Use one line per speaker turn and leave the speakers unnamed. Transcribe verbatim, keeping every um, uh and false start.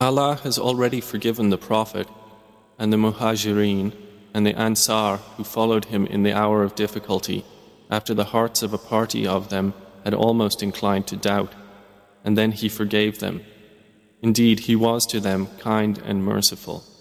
Allah has already forgiven the Prophet and the Muhajirin and the Ansar who followed him in the hour of difficulty, after the hearts of a party of them had almost inclined to doubt, and then He forgave them. Indeed, He was to them kind and merciful.